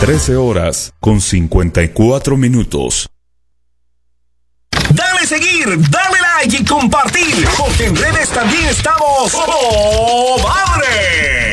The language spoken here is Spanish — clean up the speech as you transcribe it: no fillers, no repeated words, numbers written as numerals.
13:54. Dale seguir, dale like y compartir, porque en redes también estamos ¡Oh, madre!